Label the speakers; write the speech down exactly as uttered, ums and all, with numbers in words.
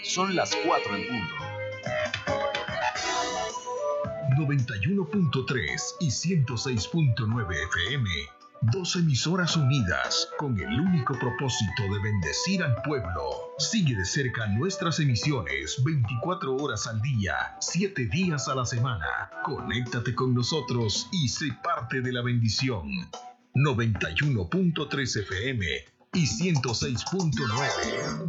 Speaker 1: Son las cuatro en punto.
Speaker 2: noventa y uno punto tres y ciento seis punto nueve F M. Dos emisoras unidas con el único propósito de bendecir al pueblo. Sigue de cerca nuestras emisiones veinticuatro horas al día, siete días a la semana. Conéctate con nosotros y sé parte de la bendición. noventa y uno punto tres F M y ciento seis punto nueve.